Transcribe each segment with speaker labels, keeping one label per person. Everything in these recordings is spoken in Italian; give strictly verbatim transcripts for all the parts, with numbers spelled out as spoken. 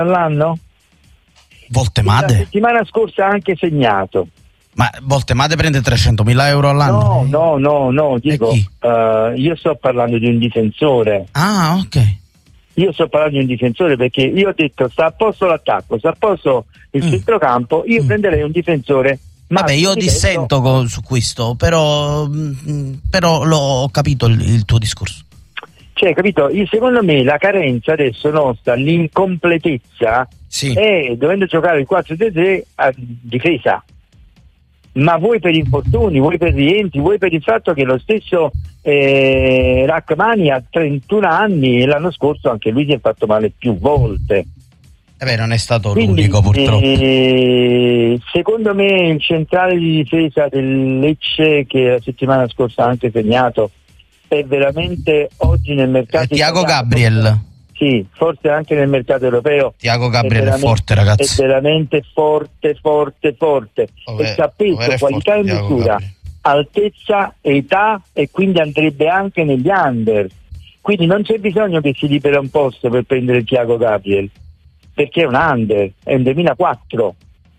Speaker 1: all'anno?
Speaker 2: Voltemade?
Speaker 1: La settimana scorsa ha anche segnato.
Speaker 2: Ma Voltemade prende trecentomila euro all'anno?
Speaker 1: No, no, no, no, dico, uh, io sto parlando di un difensore.
Speaker 2: Ah, ok.
Speaker 1: Io sto parlando di un difensore perché io ho detto sta a posto l'attacco, sta a posto il mm. centrocampo, io mm. prenderei un difensore.
Speaker 2: Vabbè, io dissento con, su questo, però, mh, però l'ho, ho capito il, il tuo discorso.
Speaker 1: Cioè, capito? Io, secondo me la carenza adesso nostra, l'incompletezza
Speaker 2: sì.
Speaker 1: è dovendo giocare il quattro tre tre a difesa. Ma vuoi per infortuni, vuoi per rientri, vuoi per il fatto che lo stesso eh, Rachmani ha trentuno anni e l'anno scorso anche lui si è fatto male più volte.
Speaker 2: Eh beh, non è stato
Speaker 1: Quindi,
Speaker 2: l'unico purtroppo.
Speaker 1: Eh, secondo me il centrale di difesa del Lecce, che la settimana scorsa ha anche segnato, è veramente oggi nel mercato
Speaker 2: eh, Thiago Gabriel.
Speaker 1: Sì, forse anche nel mercato europeo.
Speaker 2: Thiago Gabriel è, è forte, ragazzi.
Speaker 1: È veramente forte, forte, forte.
Speaker 2: Ove,
Speaker 1: e sapete, qualità in misura, altezza, età, e quindi andrebbe anche negli under. Quindi non c'è bisogno che si libera un posto per prendere Thiago Gabriel, perché è un under, è un duemilaquattro.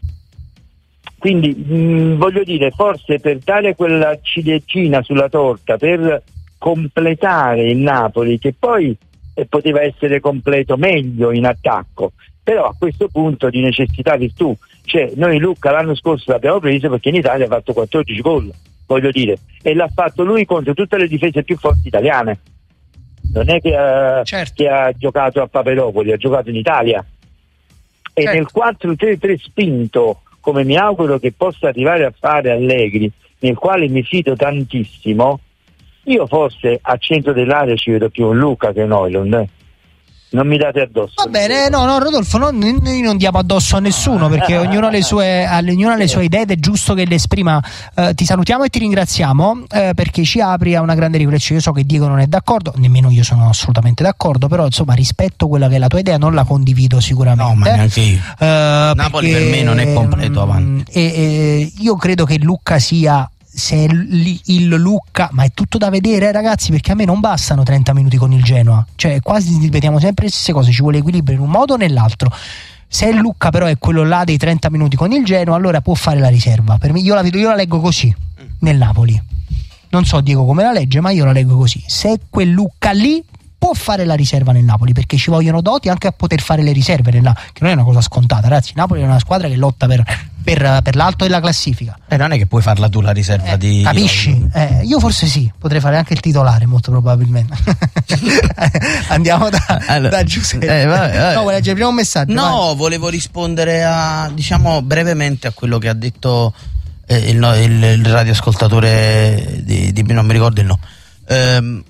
Speaker 1: Quindi mh, voglio dire, forse per dare quella ciliegina sulla torta, per completare il Napoli, che poi e poteva essere completo meglio in attacco, però a questo punto di necessità virtù, cioè noi Lucca l'anno scorso l'abbiamo preso perché in Italia ha fatto quattordici gol, voglio dire, e l'ha fatto lui contro tutte le difese più forti italiane, non è che, uh,
Speaker 3: certo.
Speaker 1: che ha giocato a Paperopoli, ha giocato in Italia, e
Speaker 3: certo.
Speaker 1: nel quattro tre tre spinto, come mi auguro che possa arrivare a fare Allegri, nel quale mi fido tantissimo, io forse a centro dell'area ci vedo più un Luca che un Højlund, eh. Non mi date addosso.
Speaker 3: Va bene, no, no, Rodolfo, no, noi non diamo addosso a nessuno, perché ognuno ha le sue, ognuno ha le sue idee ed è giusto che le esprima. Eh, ti salutiamo e ti ringraziamo eh, perché ci apri a una grande riflessione. Io so che Diego non è d'accordo, nemmeno io sono assolutamente d'accordo, però insomma rispetto quella che è la tua idea, non la condivido sicuramente.
Speaker 2: No, ma neanche io.
Speaker 3: Eh,
Speaker 2: Napoli
Speaker 3: perché,
Speaker 2: per me non è completo avanti.
Speaker 3: E, e, io credo che Lucca sia, se è il Lucca, ma è tutto da vedere, eh, ragazzi, perché a me non bastano trenta minuti con il Genoa, cioè quasi ripetiamo sempre le stesse cose, ci vuole equilibrio in un modo o nell'altro. Se il Lucca però è quello là dei trenta minuti con il Genoa, allora può fare la riserva. Per me, io la vedo, io la leggo così nel Napoli, non so Diego come la legge, ma io la leggo così. Se è quel Lucca lì, può fare la riserva nel Napoli, perché ci vogliono doti anche a poter fare le riserve nel Napoli, che non è una cosa scontata, ragazzi. Napoli è una squadra che lotta per, per, per l'alto della classifica.
Speaker 2: E eh, non è che puoi farla tu la riserva
Speaker 3: eh,
Speaker 2: di...
Speaker 3: Capisci? Eh, io forse sì, potrei fare anche il titolare molto probabilmente. Andiamo da, allora, da Giuseppe. Eh, vabbè, vabbè. No, vuoi leggere prima un messaggio?
Speaker 2: No,
Speaker 3: vai.
Speaker 2: Volevo rispondere a, diciamo, brevemente a quello che ha detto eh, il, il, il radioascoltatore di, di, non mi ricordo il nome. Ehm,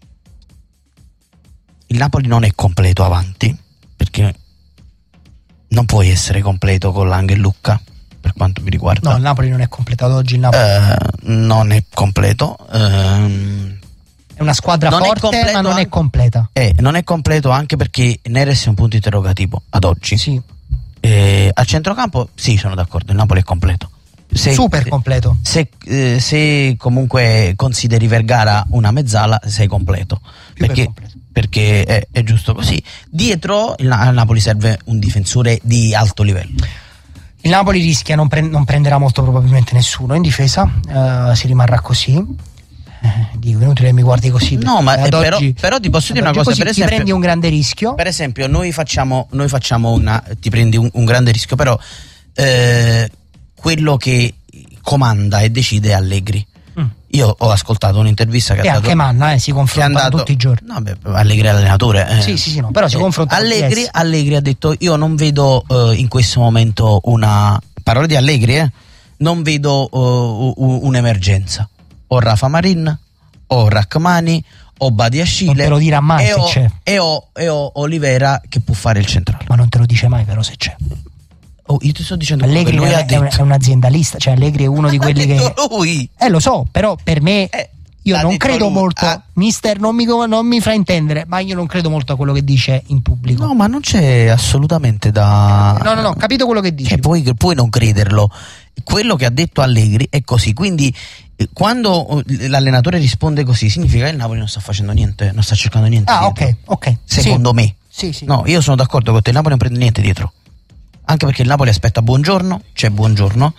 Speaker 2: il Napoli non è completo avanti, perché non puoi essere completo con Lang e Lucca, per quanto mi riguarda.
Speaker 3: No, il Napoli non è completato oggi, il Napoli
Speaker 2: eh, non è completo, ehm,
Speaker 3: è una squadra
Speaker 2: non
Speaker 3: forte,
Speaker 2: è
Speaker 3: ma non
Speaker 2: anche,
Speaker 3: è completa.
Speaker 2: Eh, non è completo anche perché Neres è un punto interrogativo ad oggi.
Speaker 3: Sì.
Speaker 2: Eh, al centrocampo sì, sono d'accordo, il Napoli è completo. Se,
Speaker 3: super completo.
Speaker 2: Se, eh, se comunque consideri Vergara una mezzala, sei completo.
Speaker 3: Più
Speaker 2: perché
Speaker 3: completo.
Speaker 2: Perché è, è giusto così. Dietro il, al Napoli serve un difensore di alto livello.
Speaker 3: Il Napoli rischia, non, pre- non prenderà molto probabilmente nessuno in difesa, uh, si rimarrà così. Eh, dico, è inutile che mi guardi così.
Speaker 2: No, ma
Speaker 3: ad
Speaker 2: però,
Speaker 3: oggi,
Speaker 2: però ti posso dire una cosa,
Speaker 3: così,
Speaker 2: per
Speaker 3: ti
Speaker 2: esempio,
Speaker 3: prendi un grande rischio.
Speaker 2: Per esempio, noi facciamo, noi facciamo una, ti prendi un, un grande rischio, però eh, quello che comanda e decide è Allegri. Mm. Io ho ascoltato un'intervista che
Speaker 3: e
Speaker 2: ha dato,
Speaker 3: anche Manna eh, si confrontano tutti i giorni.
Speaker 2: No, beh, Allegri è allenatore. Eh.
Speaker 3: Sì, sì, sì, no, però si eh, confrontano.
Speaker 2: Allegri,
Speaker 3: yes.
Speaker 2: Allegri ha detto: io non vedo uh, in questo momento una, parole di Allegri, eh, non vedo uh, un'emergenza. O Rafa Marin, o Rachmani, o Badiashile.
Speaker 3: Non te lo dirà mai se
Speaker 2: ho,
Speaker 3: c'è.
Speaker 2: E ho, e ho Olivera che può fare il centrale.
Speaker 3: Ma non te lo dice mai però se c'è.
Speaker 2: Oh, io ti sto dicendo
Speaker 3: Allegri
Speaker 2: che lui
Speaker 3: è,
Speaker 2: ha detto.
Speaker 3: è un aziendalista, cioè Allegri è uno di quelli che
Speaker 2: lui.
Speaker 3: Eh lo so, però per me
Speaker 2: eh.
Speaker 3: io
Speaker 2: l'ha
Speaker 3: non
Speaker 2: detto
Speaker 3: credo
Speaker 2: lui.
Speaker 3: molto,
Speaker 2: Ah.
Speaker 3: mister, non mi, non mi fraintendere, ma io non credo molto a quello che dice in pubblico.
Speaker 2: No, ma non c'è assolutamente da...
Speaker 3: No, no, no, capito quello che dici.
Speaker 2: Cioè, puoi, puoi non crederlo. Quello che ha detto Allegri è così, quindi eh, quando eh, l'allenatore risponde così significa che il Napoli non sta facendo niente, non sta cercando niente
Speaker 3: Ah,
Speaker 2: dietro.
Speaker 3: ok, ok.
Speaker 2: Secondo
Speaker 3: sì.
Speaker 2: me.
Speaker 3: Sì, sì.
Speaker 2: No, io sono d'accordo con te, il Napoli non prende niente dietro. Anche perché il Napoli aspetta Buongiorno, c'è Buongiorno.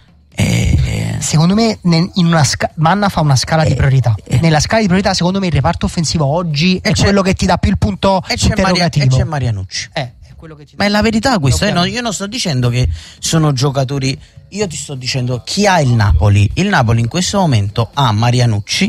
Speaker 2: E...
Speaker 3: Secondo me ne- in una sca- Manna fa una scala
Speaker 2: Eh,
Speaker 3: di priorità.
Speaker 2: eh.
Speaker 3: Nella scala di priorità, secondo me, il reparto offensivo oggi è
Speaker 2: c'è-
Speaker 3: quello che ti dà più il punto
Speaker 2: E c'è, Maria, e
Speaker 3: interrogativo.
Speaker 2: c'è Marianucci.
Speaker 3: Eh, è quello che ti
Speaker 2: Ma
Speaker 3: dà-
Speaker 2: è la verità questa, eh, no,
Speaker 3: Ovviamente.
Speaker 2: io non sto dicendo che sono giocatori, io ti sto dicendo chi ha il Napoli. Il Napoli in questo momento ha Marianucci,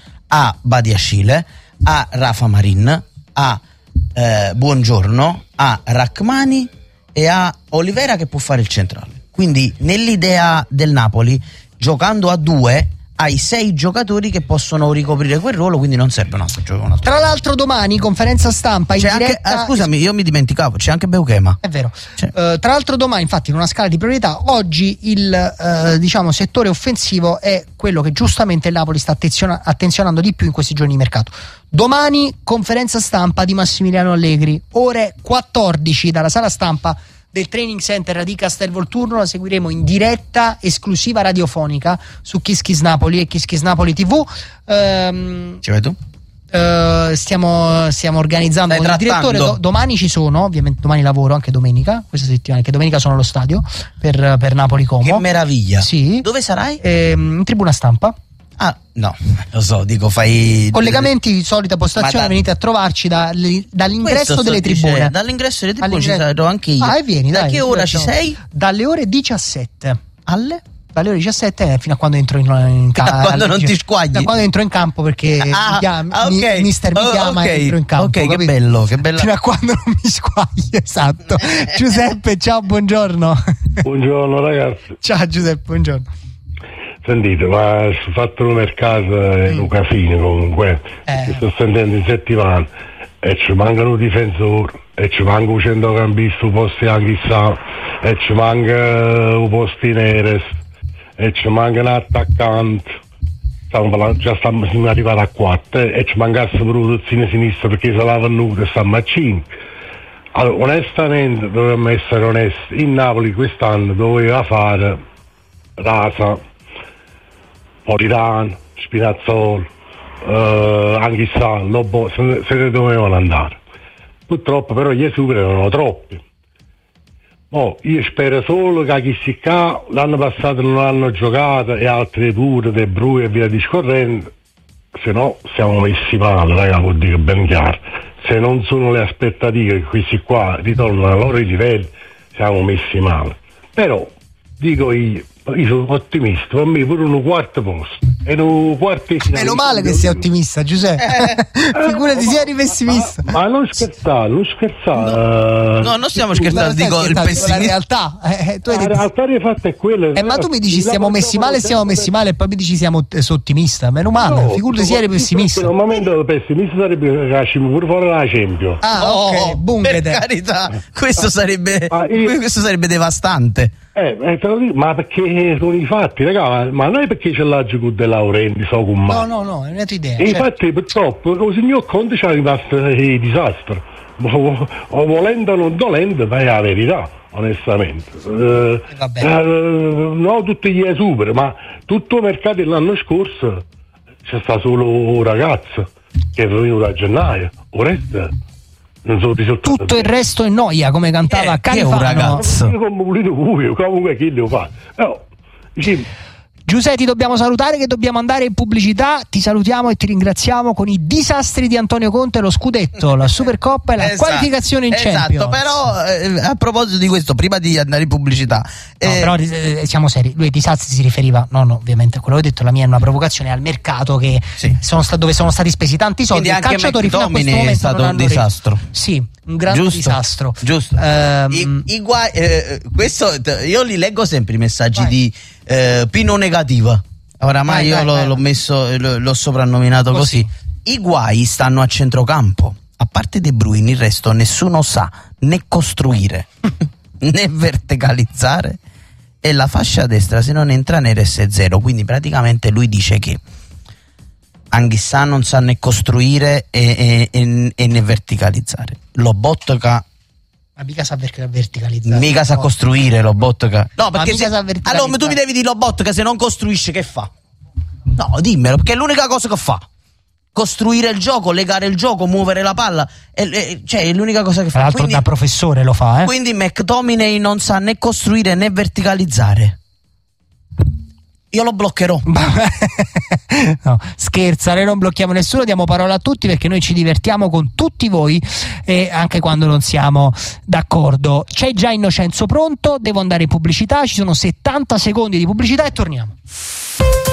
Speaker 2: ha Badiashile, ha Rafa Marin, ha eh, Buongiorno, ha Rachmani e ha Olivera che può fare il centrale. Quindi nell'idea del Napoli, giocando a due, hai sei giocatori che possono ricoprire quel ruolo, quindi non serve un altro gioco. Un altro.
Speaker 3: Tra l'altro domani conferenza stampa in
Speaker 2: C'è anche,
Speaker 3: diretta.
Speaker 2: ah, scusami, io mi dimenticavo, c'è anche Beuchema.
Speaker 3: È vero.
Speaker 2: Cioè.
Speaker 3: Eh, tra l'altro domani, infatti, in una scala di priorità, oggi il eh, diciamo settore offensivo è quello che giustamente il Napoli sta attenziona- attenzionando di più in questi giorni di mercato. Domani conferenza stampa di Massimiliano Allegri, ore quattordici dalla sala stampa del training center di Castelvolturno. La seguiremo in diretta esclusiva radiofonica su Kiss Kiss Napoli e Kiss Kiss Napoli tivù. Ehm,
Speaker 2: Ci vai tu?
Speaker 3: Uh, stiamo, stiamo organizzando
Speaker 2: Stai
Speaker 3: con il direttore.
Speaker 2: trattando?
Speaker 3: Do- domani ci sono, ovviamente domani lavoro, anche domenica, questa settimana, che domenica sono allo stadio per, per Napoli Como.
Speaker 2: Che meraviglia.
Speaker 3: Sì.
Speaker 2: Dove sarai?
Speaker 3: Ehm, in tribuna stampa.
Speaker 2: Ah, no, lo so, dico, fai...
Speaker 3: Collegamenti, solita postazione,
Speaker 2: Ma da-
Speaker 3: venite a trovarci da- li- dall'ingresso
Speaker 2: Questo sto
Speaker 3: delle
Speaker 2: dicendo,
Speaker 3: tribune.
Speaker 2: Dall'ingresso delle tribune ci
Speaker 3: All'ingresso-
Speaker 2: sarò anche io.
Speaker 3: Ah, e vieni,
Speaker 2: Da
Speaker 3: dai.
Speaker 2: che ora ci
Speaker 3: facciamo-
Speaker 2: sei?
Speaker 3: Dalle ore diciassette.
Speaker 2: Alle?
Speaker 3: Dalle ore diciassette fino a quando entro in, in
Speaker 2: Fino a quando non ti squagli?
Speaker 3: Da quando entro in campo perché
Speaker 2: Ah,
Speaker 3: mi chiama,
Speaker 2: ah,
Speaker 3: mi-
Speaker 2: ok.
Speaker 3: mister mi
Speaker 2: Oh,
Speaker 3: chiama
Speaker 2: ok.
Speaker 3: e entro in campo.
Speaker 2: Ok, che
Speaker 3: capito?
Speaker 2: bello, che bella.
Speaker 3: Fino a quando non mi squagli, esatto. Giuseppe, ciao, buongiorno.
Speaker 4: Buongiorno ragazzi,
Speaker 3: Ciao Giuseppe, buongiorno.
Speaker 4: sentite, ma sul fatto del mercato è un casino comunque,
Speaker 3: Eh.
Speaker 4: mi sto sentendo in settimana e ci mancano difensori e ci manca un centrocampista, un posto anche chissà, e ci manca un posto in Eres e ci manca un attaccante. Stiamo parlando, già stiamo, siamo arrivati a quattro eh, e ci mancasse pure un terzino sinistro perché se la venuta stiamo a cinque. Allora, onestamente dovremmo essere onesti, il Napoli quest'anno doveva fare Rasa, Politano, Spinazzola, eh, anche Sal, Lobo, se, se ne dovevano andare. Purtroppo però gli esuberi erano troppi. Oh, io spero solo che chi qua l'anno passato non hanno giocato e altri pure, De Bruyne e via discorrendo, se no siamo messi male, raga, vuol dire ben chiaro. Se non sono le aspettative che questi qua ritornano ai loro livelli, siamo messi male. Però, dico io, io sono ottimista, per me pure un quarto posto. E un quarto
Speaker 3: Meno male che sei ottimista, Giuseppe. Figurati,
Speaker 4: Eh,
Speaker 3: sei eri pessimista.
Speaker 4: Ma, ma non scherzare, non scherzare.
Speaker 2: No, non stiamo
Speaker 4: Eh,
Speaker 2: scherzando,
Speaker 3: Ma stai
Speaker 2: dico il
Speaker 3: scherzando, la
Speaker 2: pessimismo.
Speaker 3: realtà. Eh, tu hai
Speaker 4: La
Speaker 3: detto-
Speaker 4: realtà dei fatti è quella.
Speaker 3: eh, ma tu mi dici stiamo messi male, stiamo messi male e poi mi dici siamo eh, sono ottimista. Meno male,
Speaker 4: No,
Speaker 3: figurati, sei eri pessimista.
Speaker 4: In un momento pessimista sarebbe che cascimo pure fuori la Champions.
Speaker 3: Ah, ok,
Speaker 2: No,
Speaker 3: bunghete.
Speaker 2: per carità, questo sarebbe,
Speaker 4: Ah, io-
Speaker 2: questo sarebbe devastante.
Speaker 4: Eh, eh, te lo dico, ma perché sono i fatti, raga, ma, ma non è perché c'è l'agio con De Laurenti, so con
Speaker 3: No,
Speaker 4: me.
Speaker 3: no, no, è una tua idea.
Speaker 4: E
Speaker 3: certo.
Speaker 4: infatti purtroppo il signor Conte ci è rimasto il disastro. O, o volendo o non dolendo, ma è la verità, onestamente. Eh,
Speaker 3: E vabbè.
Speaker 4: eh, no, tutti gli esuberi, ma tutto il mercato dell'anno scorso c'è stato solo un ragazzo che è venuto a gennaio, il resto non sono risultati.
Speaker 3: Tutto il resto è noia, come cantava
Speaker 2: Eh, che è un
Speaker 3: Califano.
Speaker 2: ragazzo.
Speaker 4: Io come pulito cuoio, comunque chi lo fa? No, dici,
Speaker 3: Giuseppe, ti dobbiamo salutare che dobbiamo andare in pubblicità. Ti salutiamo e ti ringraziamo con i disastri di Antonio Conte, lo scudetto, la Supercoppa e la
Speaker 2: Esatto,
Speaker 3: qualificazione in
Speaker 2: esatto,
Speaker 3: Champions.
Speaker 2: però eh, a proposito di questo, prima di andare in pubblicità,
Speaker 3: No,
Speaker 2: eh,
Speaker 3: però eh, siamo seri, lui ai disastri si riferiva, no, no, ovviamente quello che ho detto, la mia è una provocazione al mercato che
Speaker 2: Sì.
Speaker 3: sono sta- dove sono stati spesi tanti soldi.
Speaker 2: quindi
Speaker 3: I
Speaker 2: anche
Speaker 3: calciatori fino a questo
Speaker 2: McTominay è
Speaker 3: momento
Speaker 2: stato
Speaker 3: non
Speaker 2: un
Speaker 3: hanno reso-
Speaker 2: disastro.
Speaker 3: Sì, un grande
Speaker 2: Giusto,
Speaker 3: disastro.
Speaker 2: giusto.
Speaker 3: Ehm,
Speaker 2: I, i guai, eh, questo t- io li leggo sempre i messaggi
Speaker 3: Vai.
Speaker 2: di eh, Pino Negativa. Oramai
Speaker 3: Vai,
Speaker 2: io
Speaker 3: vai,
Speaker 2: l'ho,
Speaker 3: vai.
Speaker 2: l'ho messo, l'ho, l'ho soprannominato
Speaker 3: Così.
Speaker 2: così. I guai stanno a centrocampo. A parte De Bruyne, il resto nessuno sa né costruire né verticalizzare. E la fascia destra, se non entra Neres, è zero. Quindi praticamente lui dice che Anghissà non sa né costruire e, e, e, e né verticalizzare. Lobotka
Speaker 3: ma mica sa verticalizzare,
Speaker 2: mica sa
Speaker 3: no.
Speaker 2: costruire Lobotka. No, perché se,
Speaker 3: allora
Speaker 2: allora tu mi devi dire Lobotka se non costruisce che fa? No, dimmelo, perché è l'unica cosa che fa. Costruire il gioco, legare il gioco, muovere la palla, è, è, cioè è l'unica cosa che fa.
Speaker 3: Tra l'altro
Speaker 2: quindi,
Speaker 3: da professore lo fa, eh?
Speaker 2: Quindi McTominay non sa né costruire né verticalizzare. Io lo bloccherò.
Speaker 3: No, scherza, noi non blocchiamo nessuno, diamo parola a tutti perché noi ci divertiamo con tutti voi e anche quando non siamo d'accordo. C'è già Innocenzo pronto, devo andare in pubblicità, ci sono settanta secondi di pubblicità e torniamo.